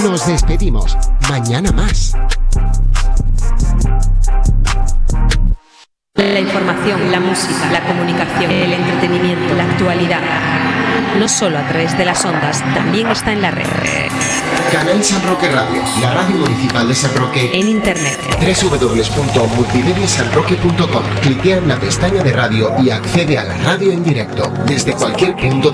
Nos despedimos. Mañana más. La información, la música, la comunicación, el entretenimiento, la actualidad. No solo a través de las ondas, también está en la red. Canal San Roque Radio, la radio municipal de San Roque. En internet. www.multimediasanroque.com. Cliquea en la pestaña de radio y accede a la radio en directo desde cualquier punto